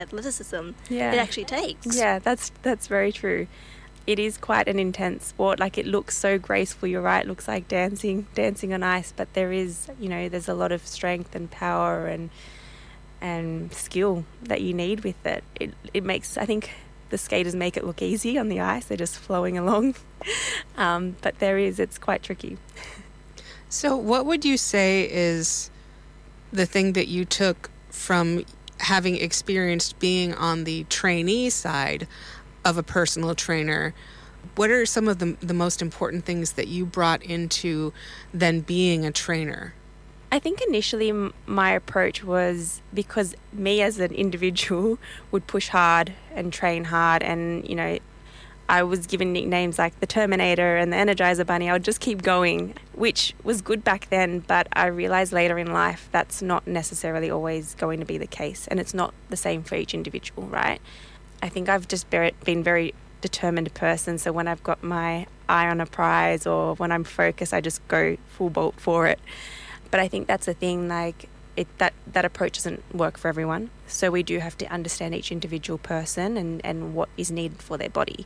athleticism Yeah. it actually takes. Yeah, that's very true. It is quite an intense sport. Like, it looks so graceful, you're right, it looks like dancing on ice, but there is, there's a lot of strength and power and skill that you need with it. It makes, I think the skaters make it look easy on the ice, they're just flowing along. But it's quite tricky. So what would you say is the thing that you took from having experienced being on the trainee side of a personal trainer? What are some of the most important things that you brought into then being a trainer? I think initially my approach was because me as an individual would push hard and train hard, and I was given nicknames like the Terminator and the Energizer Bunny. I would just keep going, which was good back then, but I realized later in life that's not necessarily always going to be the case, and it's not the same for each individual, right? I think I've just been very determined person, so when I've got my eye on a prize or when I'm focused, I just go full bolt for it. But I think that's the thing, like that approach doesn't work for everyone. So we do have to understand each individual person and what is needed for their body.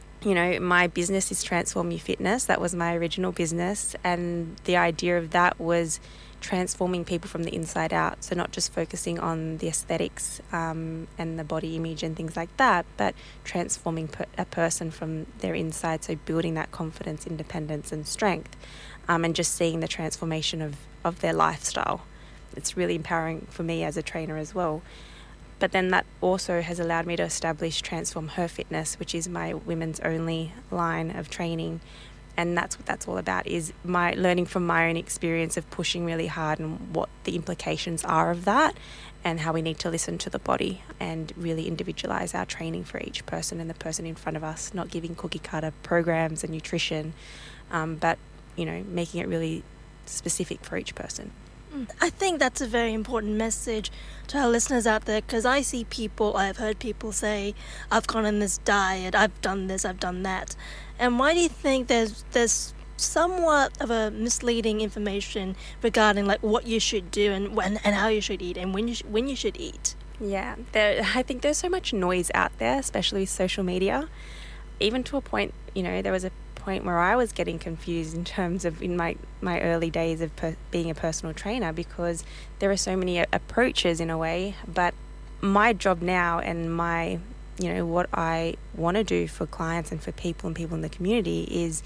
My business is Transform Your Fitness. That was my original business, and the idea of that was transforming people from the inside out. So not just focusing on the aesthetics and the body image and things like that, but transforming a person from their inside. So building that confidence, independence and strength, and just seeing the transformation of their lifestyle. It's really empowering for me as a trainer as well. But then that also has allowed me to establish Transform Her Fitness, which is my women's only line of training. And that's what that's all about, is my learning from my own experience of pushing really hard and what the implications are of that, and how we need to listen to the body and really individualize our training for each person and the person in front of us, not giving cookie cutter programs and nutrition, but making it really specific for each person. I think that's a very important message to our listeners out there, because I've heard people say, I've gone on this diet, I've done this, I've done that. And why do you think there's somewhat of a misleading information regarding like what you should do and when and how you should eat and when you should eat? Yeah, I think there's so much noise out there, especially with social media, even to a point, there was a point where I was getting confused in terms of in my early days of being a personal trainer, because there are so many approaches in a way. But my job now and my what I want to do for clients and for people in the community is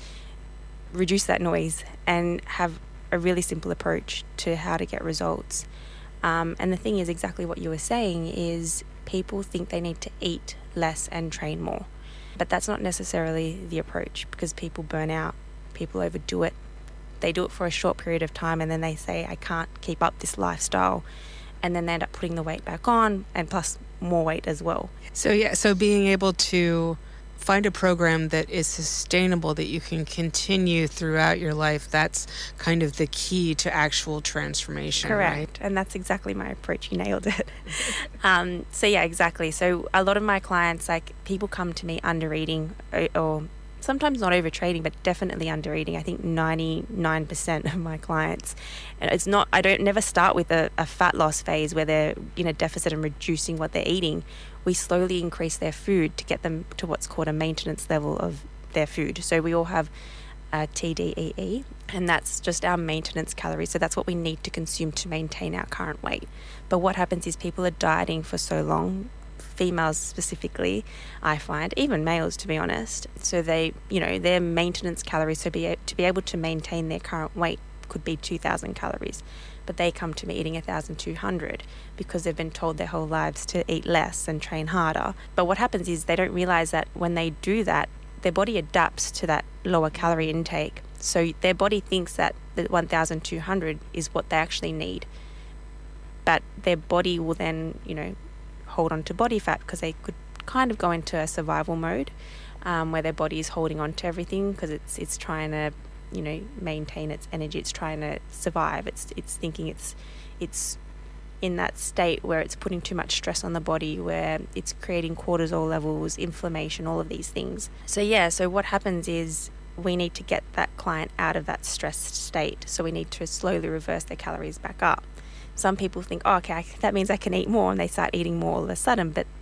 reduce that noise and have a really simple approach to how to get results. And the thing is, exactly what you were saying, is people think they need to eat less and train more. But that's not necessarily the approach, because people burn out, people overdo it. They do it for a short period of time and then they say, I can't keep up this lifestyle. And then they end up putting the weight back on, and plus more weight as well. So being able to find a program that is sustainable, that you can continue throughout your life, that's kind of the key to actual transformation. Correct. Right? And that's exactly my approach. You nailed it. So yeah, exactly. So a lot of my clients, like, people come to me under eating, or sometimes not overtraining, but definitely under eating. I think 99% of my clients. And it's not, I don't never start with a fat loss phase where they're in a deficit and reducing what they're eating. We slowly increase their food to get them to what's called a maintenance level of their food. So we all have TDEE, and that's just our maintenance calories. So that's what we need to consume to maintain our current weight. But what happens is people are dieting for so long, females specifically, I find, even males to be honest. So they, their maintenance calories, so to be able to maintain their current weight could be 2,000 calories. But they come to me eating 1,200 because they've been told their whole lives to eat less and train harder. But what happens is they don't realize that when they do that, their body adapts to that lower calorie intake. So their body thinks that the 1,200 is what they actually need. But their body will then, hold on to body fat, because they could kind of go into a survival mode where their body is holding on to everything because it's trying to maintain its energy. It's trying to survive. It's thinking it's in that state where it's putting too much stress on the body, where it's creating cortisol levels, inflammation, all of these things. So what happens is we need to get that client out of that stressed state. So we need to slowly reverse their calories back up. some people think, oh, okay, that means I can eat more, and they start eating more all of a sudden. But